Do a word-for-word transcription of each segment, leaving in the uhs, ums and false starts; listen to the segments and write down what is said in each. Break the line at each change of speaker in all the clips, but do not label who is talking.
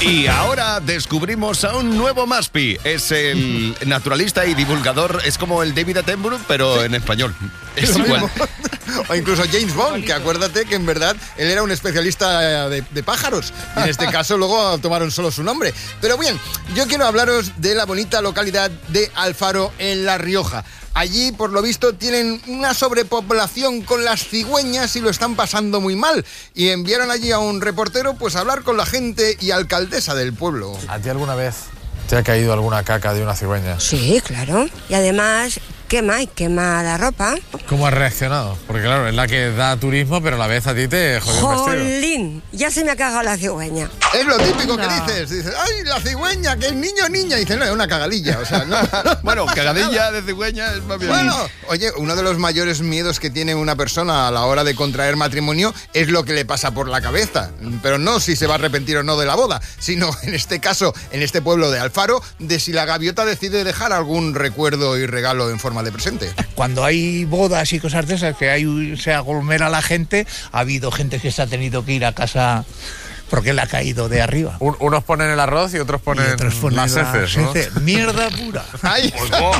Y ahora descubrimos a un nuevo Maspi. Es el naturalista y divulgador, es como el David Attenborough, pero sí, en español. Es igual.
O incluso James Bond, que acuérdate que en verdad él era un especialista de, de pájaros. Y en este caso luego tomaron solo su nombre. Pero bien, yo quiero hablaros de la bonita localidad de Alfaro, en La Rioja. Allí, por lo visto, tienen una sobrepoblación con las cigüeñas y lo están pasando muy mal. Y enviaron allí a un reportero pues a hablar con la gente y alcaldesa del pueblo.
¿A ti alguna vez te ha caído alguna caca de una cigüeña?
Sí, claro. Y además quema y quema la ropa.
¿Cómo has reaccionado? Porque claro, es la que da turismo, pero a la vez a ti te jodió el vestido.
¡Jolín! Ya se me ha cagado la cigüeña.
Es lo típico que dices. Dices, ¡ay, la cigüeña, que es niño o niña! Y dices, no, es una cagadilla. O sea, no.
Bueno, cagadilla de cigüeña es más bien.
Bueno, oye, uno de los mayores miedos que tiene una persona a la hora de contraer matrimonio es lo que le pasa por la cabeza. Pero no si se va a arrepentir o no de la boda, sino en este caso, en este pueblo de Alfaro, de si la gaviota decide dejar algún recuerdo y regalo en forma de presente.
Cuando hay bodas y cosas de esas, que hay, se aglomera la gente, ha habido gente que se ha tenido que ir a casa porque le ha caído de arriba.
Un, unos ponen el arroz y otros ponen, y otros ponen las heces, ¿no?
Mierda pura.
Ay,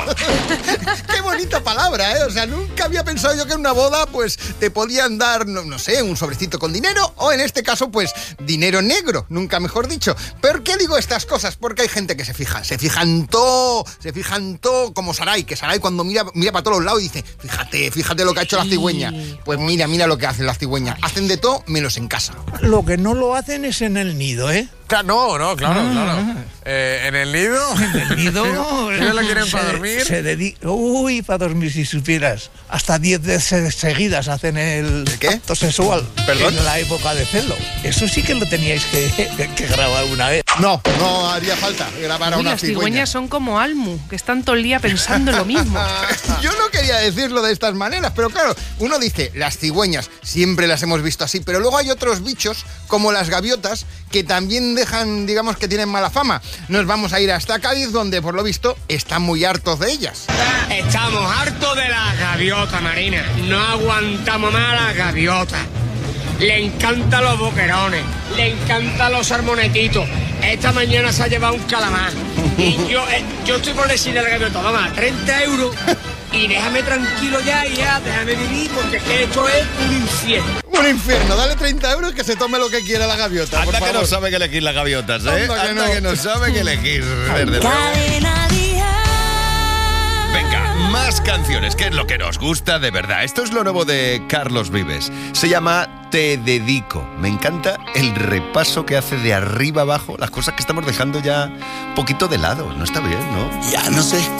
qué bonita palabra, ¿eh? O sea, nunca había pensado yo que en una boda, pues, te podían dar, no, no sé, un sobrecito con dinero, o en este caso, pues, dinero negro, nunca mejor dicho. ¿Por qué digo estas cosas? Porque hay gente que se fija, se fija en todo, se fija en todo, como Saray, que Saray cuando mira, mira para todos los lados y dice, fíjate, fíjate lo que ha hecho la cigüeña. Pues mira, mira lo que hacen las cigüeñas. Hacen de todo menos en casa.
Lo que no lo hacen es en el nido, ¿eh?
No, no, claro, ah, claro. Eh, ¿En el nido?
En el nido.
¿Ellos la quieren para dormir?
Se dedica, uy, para dormir, si supieras. Hasta diez veces seguidas hacen el
¿Qué?
acto sexual.
¿Perdón?
En la época de celo. Eso sí que lo teníais que, que grabar una vez.
No, no haría falta grabar a
Uy,
una
las
cigüeña.
cigüeñas son como Almu, que están todo el día pensando lo mismo.
Yo no quería decirlo de estas maneras, pero claro, uno dice, las cigüeñas siempre las hemos visto así, pero luego hay otros bichos, como las gaviotas, que también dejan, digamos que tienen mala fama. Nos vamos a ir hasta Cádiz, donde por lo visto están muy hartos de ellas.
Estamos hartos de las gaviotas, Marina. No aguantamos más a las gaviotas. Le encantan los boquerones, le encantan los salmonetitos. Esta mañana se ha llevado un calamar. Y yo, eh, yo estoy por decirle a la gaviota, mamá, treinta euros y déjame tranquilo ya y ya, déjame vivir, porque es que esto es un infierno.
Un infierno, dale treinta euros que se tome lo que quiera la gaviota.
Anda
por
que
favor.
no sabe que elegir las gaviotas, ¿eh?
Anda que
Anda
no.
que no sabe que elegir. Desde luego. Venga, más canciones, que es lo que nos gusta de verdad. Esto es lo nuevo de Carlos Vives. Se llama Te Dedico. Me encanta el repaso que hace de arriba abajo, las cosas que estamos dejando ya un poquito de lado. No está bien, ¿no?
Ya no sé